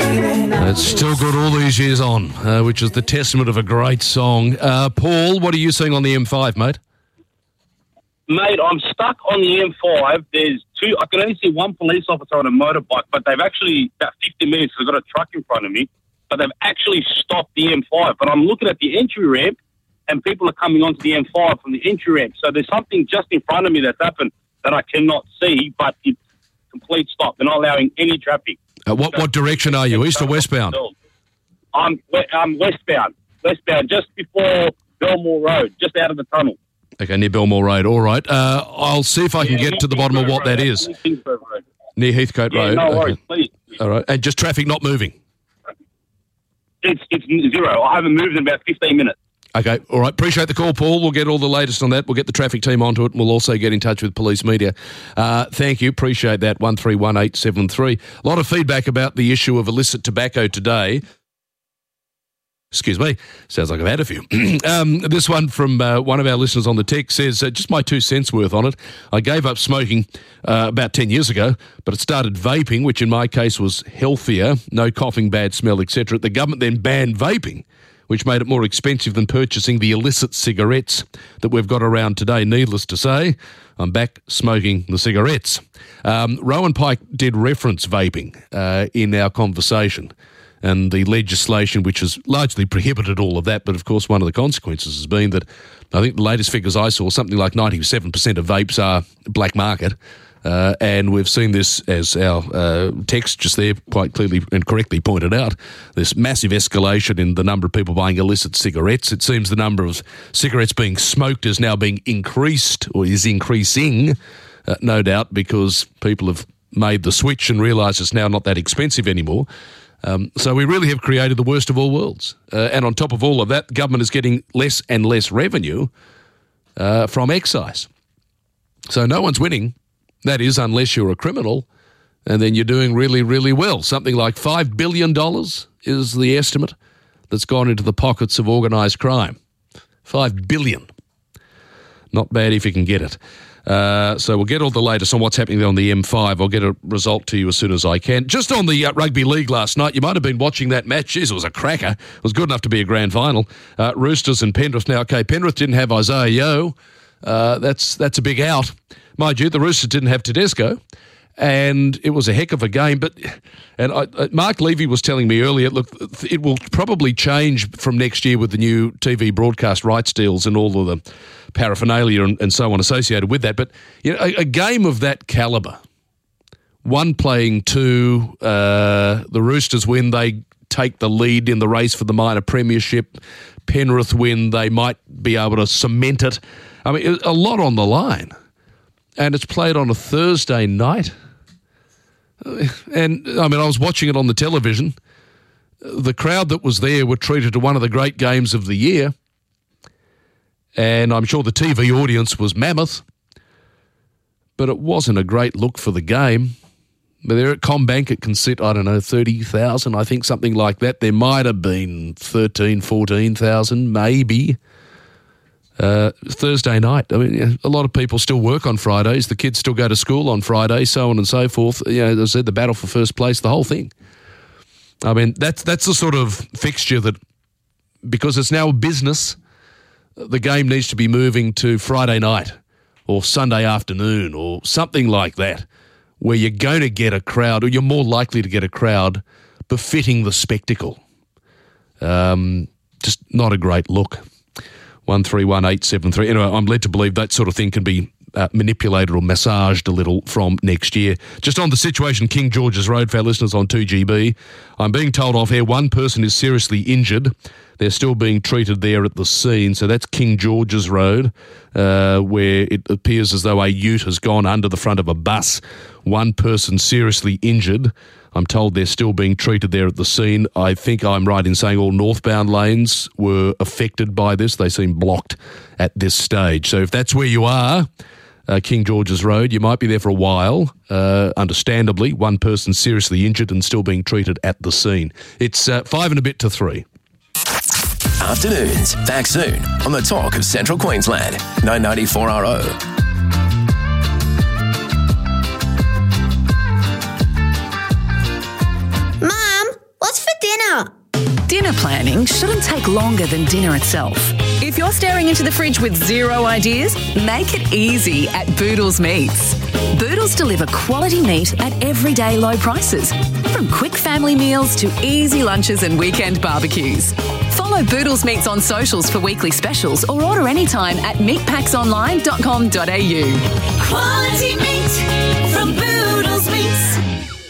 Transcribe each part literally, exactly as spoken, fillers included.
It's still good all these years on, uh, which is the testament of a great song. Uh, Paul, what are you seeing on the M five, mate? Mate, I'm stuck on the M five. There's two. I can only see one police officer on a motorbike, but they've actually, about fifty minutes, they've got a truck in front of me, but they've actually stopped the M five. But I'm looking at the entry ramp, and people are coming onto the M five from the entry ramp. So there's something just in front of me that's happened that I cannot see, but it's complete stop. They're not allowing any traffic. Uh, what so, what direction are you, east or westbound? I'm, I'm westbound, westbound, just before Belmore Road, just out of the tunnel. Okay, near Belmore Road. All right. Uh, I'll see if I can yeah, get to the bottom of what that is. Near Heathcote yeah, Road. No okay. worries, please. All right. And just traffic not moving? It's, it's zero. I haven't moved in about fifteen minutes. Okay, all right. Appreciate the call, Paul. We'll get all the latest on that. We'll get the traffic team onto it, and we'll also get in touch with police media. Uh, thank you. Appreciate that. one three one eight seven three. A lot of feedback about the issue of illicit tobacco today. Excuse me. Sounds like I've had a few. um, this one from uh, one of our listeners on the text says, uh, just my two cents worth on it. I gave up smoking uh, about ten years ago, but it started vaping, which in my case was healthier, no coughing, bad smell, et cetera. The government then banned vaping, which made it more expensive than purchasing the illicit cigarettes that we've got around today. Needless to say, I'm back smoking the cigarettes. Um, Rowan Pike did reference vaping uh, in our conversation, and the legislation which has largely prohibited all of that. But, of course, one of the consequences has been that I think the latest figures I saw, something like ninety-seven percent of vapes are black market. Uh, and we've seen this, as our uh, text just there quite clearly and correctly pointed out, this massive escalation in the number of people buying illicit cigarettes. It seems the number of cigarettes being smoked is now being increased, or is increasing, uh, no doubt, because people have made the switch and realised it's now not that expensive anymore. Um, so we really have created the worst of all worlds. Uh, and on top of all of that, government is getting less and less revenue uh, from excise. So no one's winning. That is, unless you're a criminal, and then you're doing really, really well. Something like five billion dollars is the estimate that's gone into the pockets of organised crime. five billion dollars. Not bad if you can get it. Uh, so we'll get all the latest on what's happening on the M five. I'll get a result to you as soon as I can. Just on the uh, rugby league last night, you might have been watching that match. Jeez, it was a cracker. It was good enough to be a grand final. Uh, Roosters and Penrith. Now, okay, Penrith didn't have Isaiah Yeo. Uh, that's that's a big out. Mind you, the Roosters didn't have Tedesco, and it was a heck of a game. But and I, Mark Levy was telling me earlier, look, it will probably change from next year with the new T V broadcast rights deals and all of the paraphernalia and, and so on associated with that. But you know, a, a game of that calibre, one playing two, uh, the Roosters win, they take the lead in the race for the minor premiership. Penrith win, they might be able to cement it. I mean, a lot on the line. And it's played on a Thursday night. And, I mean, I was watching it on the television. The crowd that was there were treated to one of the great games of the year. And I'm sure the T V audience was mammoth. But it wasn't a great look for the game. But there at CommBank, it can sit, I don't know, thirty thousand, I think, something like that. There might have been thirteen, fourteen thousand, maybe. Uh, Thursday night. I mean, a lot of people still work on Fridays. The kids still go to school on Fridays, so on and so forth. You know, as I said, the battle for first place, the whole thing. I mean, that's that's the sort of fixture that, because it's now a business, the game needs to be moving to Friday night or Sunday afternoon or something like that, where you're going to get a crowd, or you're more likely to get a crowd befitting the spectacle. Um, just not a great look. one three one eight seven three. Anyway, I'm led to believe that sort of thing can be uh, manipulated or massaged a little from next year. Just on the situation, King George's Road, for our listeners on two G B, I'm being told off here one person is seriously injured. They're still being treated there at the scene. So that's King George's Road, uh, where it appears as though a ute has gone under the front of a bus. One person seriously injured. I'm told they're still being treated there at the scene. I think I'm right in saying all northbound lanes were affected by this. They seem blocked at this stage. So if that's where you are, uh, King George's Road, you might be there for a while. Uh, understandably, one person seriously injured and still being treated at the scene. It's uh, five and a bit to three. Afternoons, back soon on the Talk of Central Queensland, nine ninety-four R O. Dinner planning shouldn't take longer than dinner itself. If you're staring into the fridge with zero ideas, make it easy at Boodles Meats. Boodles deliver quality meat at everyday low prices, from quick family meals to easy lunches and weekend barbecues. Follow Boodles Meats on socials for weekly specials or order anytime at meat packs online dot com dot a u. Quality meat from Boodles Meats.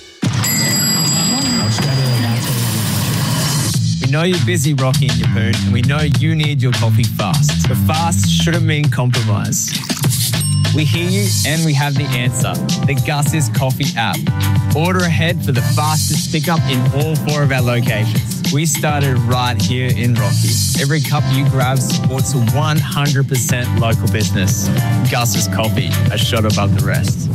We know you're busy, Rocky and your poon, and we know you need your coffee fast. But fast shouldn't mean compromise. We hear you and we have the answer. The Gus's Coffee app. Order ahead for the fastest pickup in all four of our locations. We started right here in Rocky. Every cup you grab supports a one hundred percent local business. Gus's Coffee, a shot above the rest.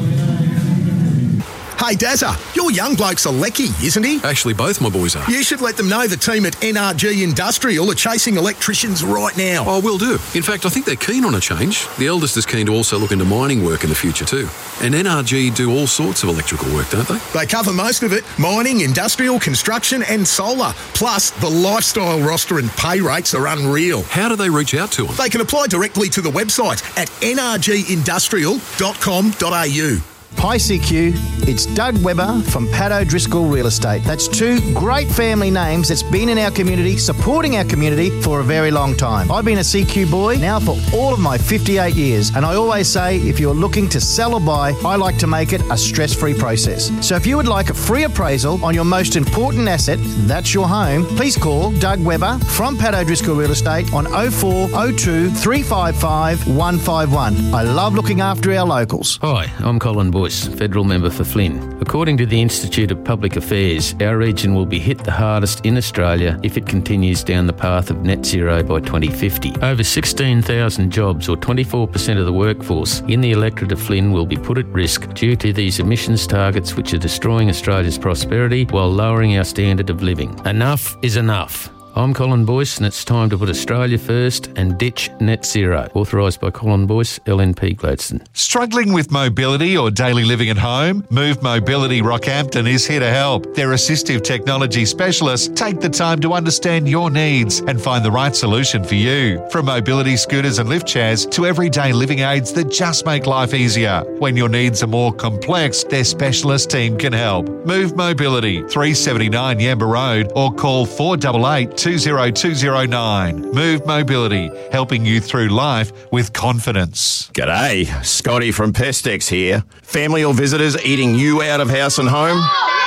Hey, Dazza, your young bloke's a lecky, isn't he? Actually, both my boys are. You should let them know the team at N R G Industrial are chasing electricians right now. Oh, will do. In fact, I think they're keen on a change. The eldest is keen to also look into mining work in the future too. And N R G do all sorts of electrical work, don't they? They cover most of it. Mining, industrial, construction and solar. Plus, the lifestyle roster and pay rates are unreal. How do they reach out to them? They can apply directly to the website at n r g industrial dot com dot a u. Hi C Q, it's Doug Webber from Pat O'Driscoll Real Estate. That's two great family names that's been in our community, supporting our community for a very long time. I've been a C Q boy now for all of my fifty-eight years, and I always say if you're looking to sell or buy, I like to make it a stress-free process. So if you would like a free appraisal on your most important asset, that's your home, please call Doug Webber from Pat O'Driscoll Real Estate on oh four oh two, three five five, one five one. I love looking after our locals. Hi, I'm Colin Boyce, Federal Member for Flynn. According to the Institute of Public Affairs, our region will be hit the hardest in Australia if it continues down the path of net zero by twenty fifty. Over sixteen thousand jobs, or twenty-four percent of the workforce in the electorate of Flynn, will be put at risk due to these emissions targets which are destroying Australia's prosperity while lowering our standard of living. Enough is enough. I'm Colin Boyce, and it's time to put Australia first and ditch net zero. Authorised by Colin Boyce, L N P Gladstone. Struggling with mobility or daily living at home? Move Mobility Rockhampton is here to help. Their assistive technology specialists take the time to understand your needs and find the right solution for you. From mobility scooters and lift chairs to everyday living aids that just make life easier. When your needs are more complex, their specialist team can help. Move Mobility, three seventy-nine Yamba Road, or call four eight eight, two zero two zero nine. Move Mobility, helping you through life with confidence. G'day, Scotty from Pestex here. Family or visitors eating you out of house and home?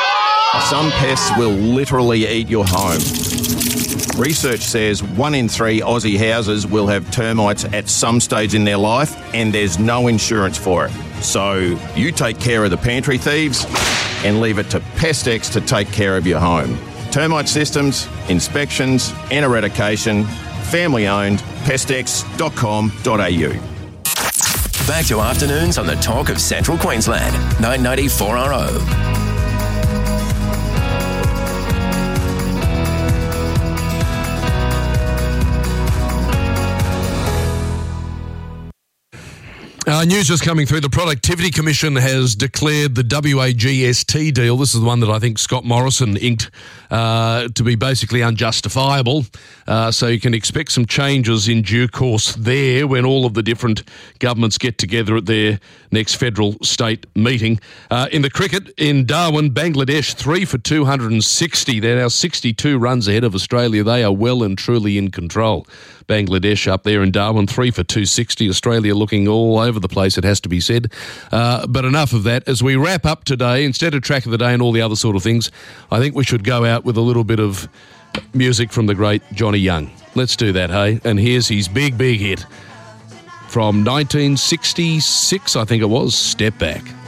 Some pests will literally eat your home. Research says one in three Aussie houses will have termites at some stage in their life, and there's no insurance for it. So you take care of the pantry thieves and leave it to Pestex to take care of your home. Termite systems, inspections and eradication. Family owned. Pestex dot com dot a u. Back to afternoons on the Talk of Central Queensland. nine ninety-four R O. Uh, news just coming through. The Productivity Commission has declared the W A G S T deal, this is the one that I think Scott Morrison inked, uh, to be basically unjustifiable. Uh, so you can expect some changes in due course there when all of the different governments get together at their next federal state meeting. Uh, in the cricket, in Darwin, Bangladesh, three for two hundred sixty. They're now sixty-two runs ahead of Australia. They are well and truly in control. Bangladesh up there in Darwin, three for two sixty. Australia looking all over the place, it has to be said. Uh, but enough of that. As we wrap up today, instead of track of the day and all the other sort of things, I think we should go out with a little bit of music from the great Johnny Young. Let's do that, hey? And here's his big, big hit from nineteen sixty-six, I think it was, Step Back.